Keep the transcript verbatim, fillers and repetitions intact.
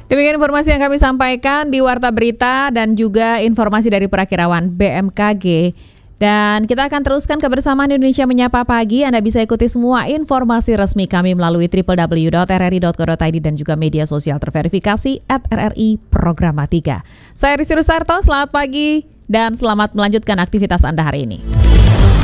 Demikian informasi yang kami sampaikan di Warta Berita dan juga informasi dari Perakirawan B M K G. Dan kita akan teruskan kebersamaan Indonesia Menyapa Pagi. Anda bisa ikuti semua informasi resmi kami melalui w w w dot r r i dot co dot i d dan juga media sosial terverifikasi at R R I Programatika. Saya Rizky Rustarto, selamat pagi dan selamat melanjutkan aktivitas Anda hari ini.